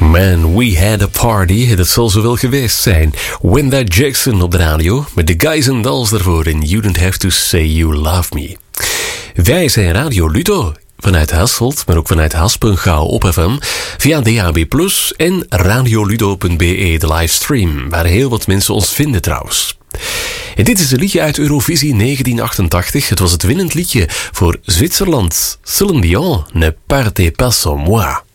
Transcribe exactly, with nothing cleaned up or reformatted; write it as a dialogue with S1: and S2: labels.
S1: Man, we had a party. Dat zal zo wel geweest zijn. Wanda Jackson op de radio. Met de Guys and Dolls daarvoor. En You Don't Have To Say You Love Me. Wij zijn Radio Ludo. Vanuit Hasselt, maar ook vanuit Haspengouw op F M. Via D A B plus, en radioludo punt b e, de livestream. Waar heel wat mensen ons vinden trouwens. En dit is een liedje uit Eurovisie negentien achtentachtig. Het was het winnend liedje voor Zwitserland. Céline Dion, Ne partez pas sans moi.